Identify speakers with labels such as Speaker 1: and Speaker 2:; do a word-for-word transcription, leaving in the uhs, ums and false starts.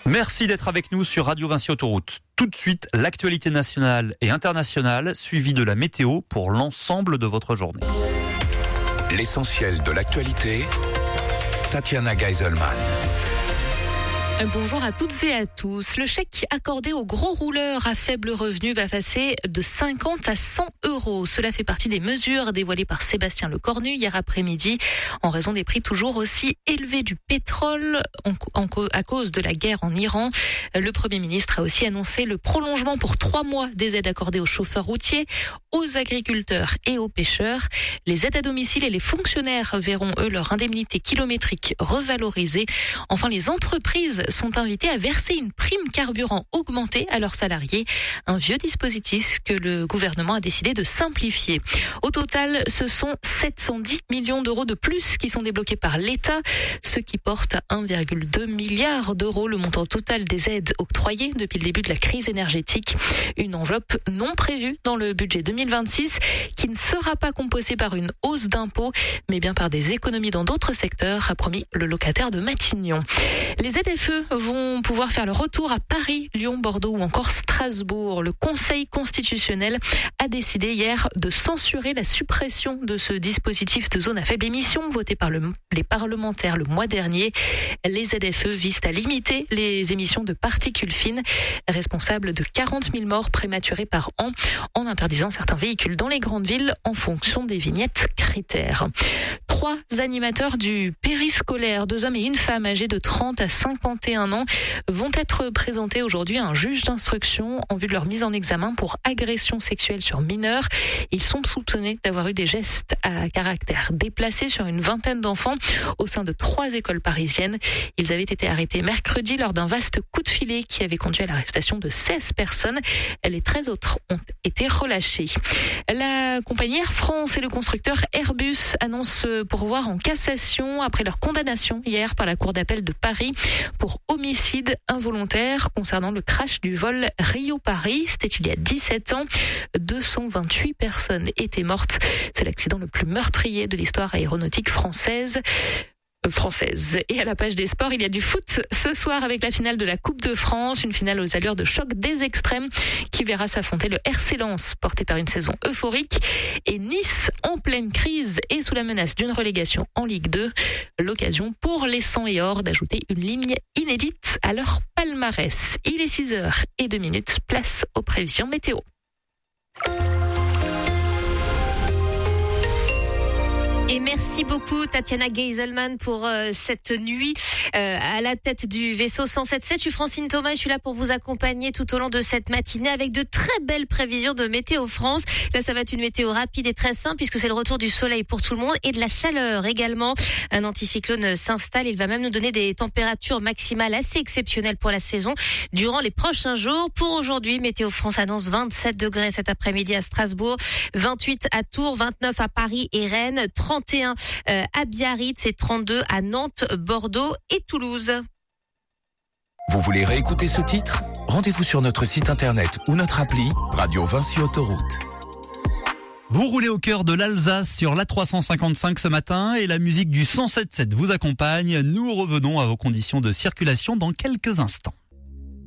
Speaker 1: Merci d'être avec nous sur Radio Vinci Autoroute. Tout de suite, l'actualité nationale et internationale, suivie de la météo pour l'ensemble de votre journée.
Speaker 2: L'essentiel de l'actualité, Tatiana Geiselman.
Speaker 3: Bonjour à toutes et à tous. Le chèque accordé aux gros rouleurs à faible revenu va passer de cinquante à cent euros. Cela fait partie des mesures dévoilées par Sébastien Lecornu hier après-midi en raison des prix toujours aussi élevés du pétrole en, en, à cause de la guerre en Iran. Le Premier ministre a aussi annoncé le prolongement pour trois mois des aides accordées aux chauffeurs routiers, aux agriculteurs et aux pêcheurs. Les aides à domicile et les fonctionnaires verront, eux, leur indemnité kilométrique revalorisée. Enfin, les entreprises sont invités à verser une prime carburant augmentée à leurs salariés. Un vieux dispositif que le gouvernement a décidé de simplifier. Au total, ce sont sept cent dix millions d'euros de plus qui sont débloqués par l'État, ce qui porte à un virgule deux milliard d'euros le montant total des aides octroyées depuis le début de la crise énergétique. Une enveloppe non prévue dans le budget deux mille vingt-six qui ne sera pas compensée par une hausse d'impôts, mais bien par des économies dans d'autres secteurs, a promis le locataire de Matignon. Les Z F E vont pouvoir faire le retour à Paris, Lyon, Bordeaux ou encore Strasbourg. Le Conseil constitutionnel a décidé hier de censurer la suppression de ce dispositif de zone à faible émission voté par le, les parlementaires le mois dernier. Les Z F E visent à limiter les émissions de particules fines, responsables de quarante mille morts prématurées par an, en interdisant certains véhicules dans les grandes villes en fonction des vignettes critères. Trois animateurs du périscolaire, deux hommes et une femme âgés de trente à cinquante et un ans, vont être présentés aujourd'hui à un juge d'instruction en vue de leur mise en examen pour agression sexuelle sur mineurs. Ils sont soupçonnés d'avoir eu des gestes à caractère déplacé sur une vingtaine d'enfants au sein de trois écoles parisiennes. Ils avaient été arrêtés mercredi lors d'un vaste coup de filet qui avait conduit à l'arrestation de seize personnes. Les treize autres ont été relâchés. La compagnie Air France et le constructeur Airbus annoncent pourvoir en cassation après leur condamnation hier par la Cour d'appel de Paris pour homicide involontaire concernant le crash du vol Rio-Paris. C'était il y a dix-sept ans. deux cent vingt-huit personnes étaient mortes. C'est l'accident le plus meurtrier de l'histoire aéronautique française. française. Et à la page des sports, il y a du foot ce soir avec la finale de la Coupe de France, une finale aux allures de choc des extrêmes qui verra s'affronter le R C Lens, porté par une saison euphorique, et Nice en pleine crise et sous la menace d'une relégation en Ligue deux. L'occasion pour les cent et or d'ajouter une ligne inédite à leur palmarès. Il est six heures et deux minutes, place aux prévisions météo.
Speaker 4: Et merci beaucoup Tatiana Geiselman pour euh, cette nuit euh, à la tête du vaisseau cent sept sept. Je suis Francine Thomas, je suis là pour vous accompagner tout au long de cette matinée avec de très belles prévisions de Météo France. Là, ça va être une météo rapide et très simple puisque c'est le retour du soleil pour tout le monde et de la chaleur également. Un anticyclone s'installe, il va même nous donner des températures maximales assez exceptionnelles pour la saison durant les prochains jours. Pour aujourd'hui, Météo France annonce vingt-sept degrés cet après-midi à Strasbourg, vingt-huit à Tours, vingt-neuf à Paris et Rennes, trente et un à Biarritz et trente-deux à Nantes, Bordeaux et Toulouse.
Speaker 2: Vous voulez réécouter ce titre ? Rendez-vous sur notre site internet ou notre appli Radio Vinci Autoroute.
Speaker 1: Vous roulez au cœur de l'Alsace sur l'A trois cent cinquante-cinq ce matin et la musique du cent sept sept vous accompagne. Nous revenons à vos conditions de circulation dans quelques instants.